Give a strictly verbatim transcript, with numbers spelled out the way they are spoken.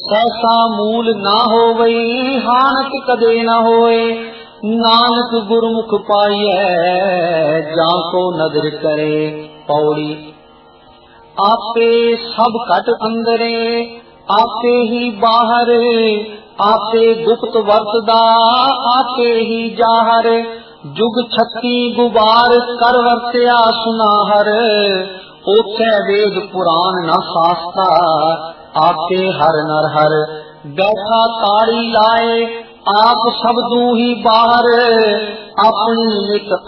कैसा मूल ना होवई हानत कदे न होए। नानक गुरमुख पाइए जाको नदर करे। पौड़ी आपे सब घट अंदरे आपे ही बाहर। आपे गुप्त वरतदा आपे ही जाहर। जुग छत्ती गुबार कर वरत्या सुनाहर। ओथे वेद पुराण न शास्त्रा आपे हर नर हर। बैठा ताड़ी लाए आप सबदू ही बाहर। अपनी नित